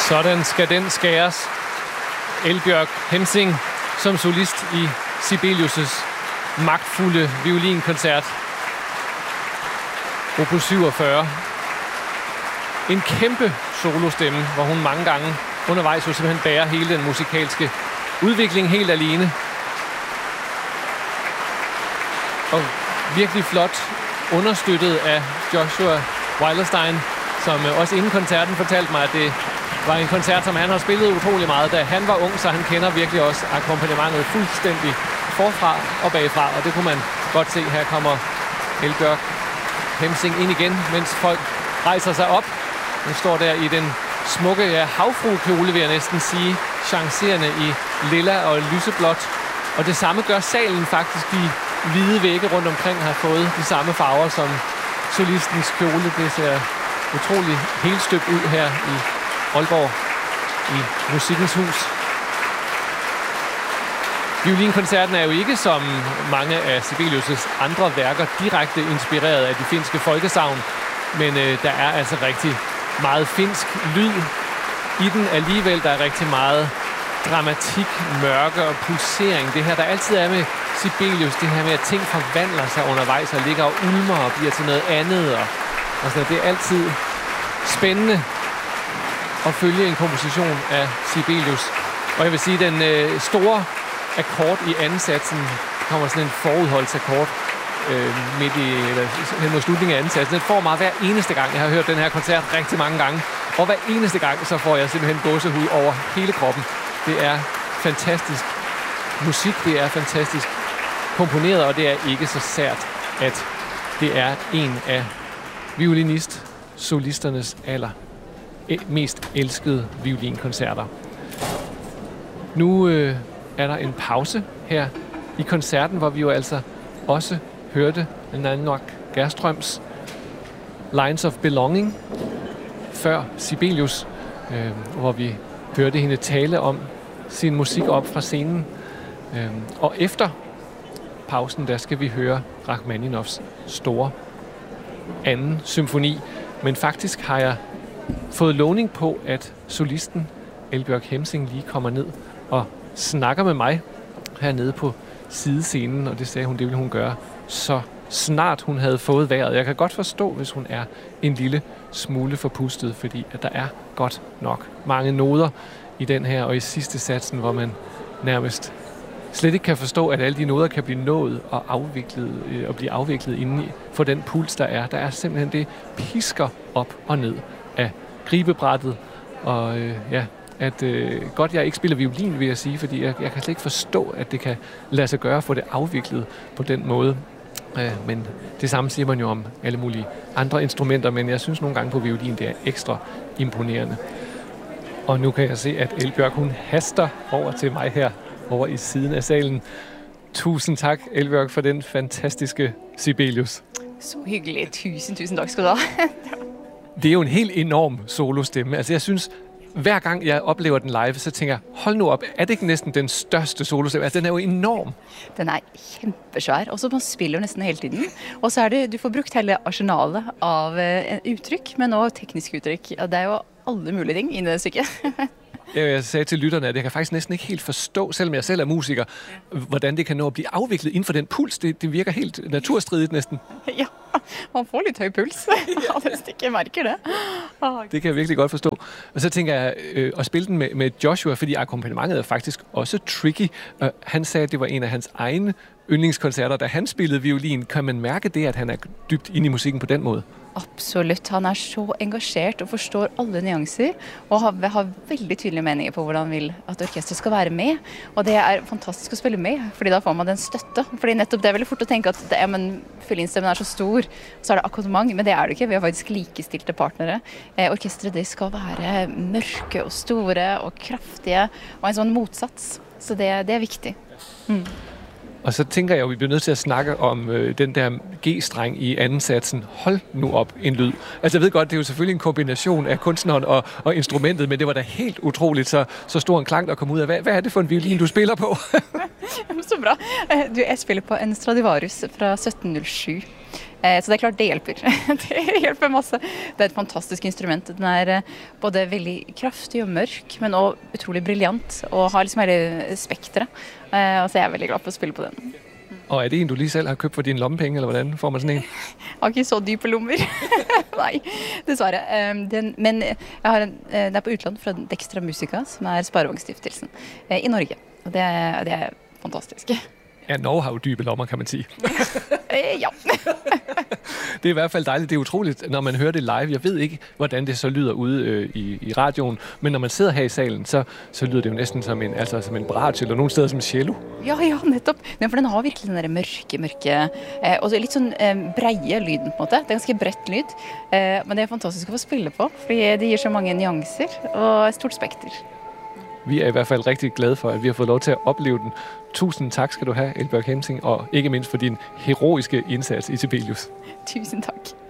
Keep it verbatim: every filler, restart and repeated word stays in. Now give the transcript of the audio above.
Sådan skal den skæres. Eldbjørg Hemsing som solist i Sibelius' magtfulde violinkoncert. Opus syvogfyrre. En kæmpe solostemme, hvor hun mange gange undervejs jo simpelthen bærer hele den musikalske udvikling helt alene. Og virkelig flot understøttet af Joshua Weilerstein, som også inden koncerten fortalte mig, at det var en koncert, som han har spillet utrolig meget, da han var ung, så han kender virkelig også akkompagnementet fuldstændig forfra og bagfra, og det kunne man godt se. Her kommer Eldbjørg Hemsing ind igen, mens folk rejser sig op. Hun står der i den smukke ja, havfruekjole, vil jeg næsten sige, chancerende i lilla og lyseblåt. Og det samme gør salen faktisk. De hvide vægge rundt omkring har fået de samme farver som solistens kjole. Det ser utrolig helstøbt ud her i Aalborg i Musikkens Hus. Violinkoncerten er jo ikke som mange af Sibelius' andre værker direkte inspireret af de finske folkesagn, men øh, der er altså rigtig meget finsk lyd i den alligevel. Der er rigtig meget dramatik, mørke og pulsering. Det her, der altid er med Sibelius, det her med, at ting forvandler sig undervejs og ligger og ulmer og bliver til noget andet. Og, og sådan, det er altid spændende at følge en komposition af Sibelius. Og jeg vil sige, den øh, store akkord i anden satsen kommer sådan en forudholdsakkord øh, midt i, eller hen mod slutningen af anden satsen. Den får mig hver eneste gang. Jeg har hørt den her koncert rigtig mange gange. Og hver eneste gang, så får jeg simpelthen gåsehud over hele kroppen. Det er fantastisk musik, det er fantastisk komponeret, og det er ikke så sært, at det er en af violinist-solisternes aller mest elskede violinkoncerter. Nu øh, er der en pause her i koncerten, hvor vi jo altså også hørte Nanok Gerströms Lines of Belonging før Sibelius, øh, hvor vi hørte hende tale om sin musik op fra scenen. Øh, og efter pausen, der skal vi høre Rachmaninovs store anden symfoni. Men faktisk har jeg fået lovning på, at solisten Eldbjørg Hemsing lige kommer ned og snakker med mig hernede på sidescenen, og det sagde hun, det ville hun gøre så snart hun havde fået vejret. Jeg kan godt forstå, hvis hun er en lille smule forpustet, fordi at der er godt nok mange noder i den her, og i sidste satsen, hvor man nærmest slet ikke kan forstå, at alle de noder kan blive nået og afviklet øh, og blive afviklet inden for den puls, der er. Der er simpelthen det pisker op og ned af gribebrættet, og øh, ja, at øh, godt jeg ikke spiller violin, vil jeg sige, fordi jeg, jeg kan slet ikke forstå, at det kan lade sig gøre at få det afviklet på den måde. Øh, men det samme siger man jo om alle mulige andre instrumenter, men jeg synes nogle gange på violin, det er ekstra imponerende. Og nu kan jeg se, at Eldbjørg, hun haster over til mig her, over i siden af salen. Tusind tak, Eldbjørg, for den fantastiske Sibelius. Så hyggelig. Tusind, tusind tak skal du have. Det er jo en helt enorm solostemme. Altså, jeg synes, hver gang jeg oplever den live, så tænker jeg, hold nu op, er det ikke næsten den største solostemme? Altså, den er jo enorm. Den er kjempesvær, og så man spiller jo næsten hele tiden. Og så er det, du får brugt hele arsenalet av uh, udtryk, men også teknisk udtryk. Og det er jo alle mulige ting inde i det stykket. Jeg sagde til lytterne, at jeg kan faktisk næsten ikke helt forstå, selvom jeg selv er musiker, hvordan det kan nå at blive afviklet inden for den puls. Det, det virker helt naturstridigt næsten. Ja, man får lidt høj puls. Ja, det stikker, jeg mærker det. Oh. Det kan jeg virkelig godt forstå. Og så tænker jeg øh, at spille den med, med Joshua, fordi akkompagnementet er faktisk også tricky. Uh, han sagde, at det var en af hans egne yndlingskoncerter, da han spillede violin. Kan man mærke det, at han er dybt inde i musikken på den måde? Absolutt. Han er så engasjert og forstår alle nyanser, og har, har veldig tydelige meninger på hvordan han vil at orkestret skal være med. Og det er fantastisk å spille med, fordi da får man den støtte. Fordi nettopp det er veldig fort å tenke at det er, men fiolinstemmen er så stor, så er det akkompagnement, men det er det ikke. Vi har faktisk likestilte partnere. Eh, orkestret det skal være mørke og store og kraftige, og en sånn motsats. Så det, det er viktig. Mm. Og så tænker jeg jo, at vi bliver nødt til at snakke om øh, den der G-streng i anden satsen. Hold nu op en lyd. Altså jeg ved godt, det er jo selvfølgelig en kombination af kunstneren og, og instrumentet, men det var da helt utroligt, så, så stor en klang, der kom ud af. Hvad, hvad er det for en violin, du spiller på? Så bra. Du, jeg spiller på en Stradivarius fra sytten nul syv. Så det er klart det hjelper. Det hjelper masse. Det er et fantastisk instrument. Den er både veldig kraftig og mørk, men også utrolig briljant, og har liksom hele spektret. Og så er jeg veldig glad for å spille på den. Og er det en, du lige selv har købt for dine lommepenge, eller hvordan får man sådan en? Jeg har ikke så dype lommer. Nei, dessverre. Den, men jeg har en, det er på utland fra Dextra Musica, som er Sparebankstiftelsen i Norge. Og det er, det er fantastisk. Ja, Norge har jo dybe lommer, kan man sige. Ja. Det er i hvert fald dejligt. Det er utroligt, når man hører det live. Jeg ved ikke, hvordan det så lyder ude øh, i, i radioen, men når man sidder her i salen, så, så lyder det jo næsten som en, altså, som en bratsch, eller nogle steder som en cello. Ja, ja, nettopp. Men for den har virkelig den der mørke, mørke, eh, og litt sånn eh, breie lyden, på en måte. Det er ganske bredt lyd, eh, men det er fantastisk å få spille på, fordi det gir så mange nyanser og et stort spekter. Vi er i hvert fald rigtig glade for, at vi har fået lov til at opleve den. Tusind tak skal du have, Elbjørg Hensing, og ikke mindst for din heroiske indsats i Sibelius. Tusind tak.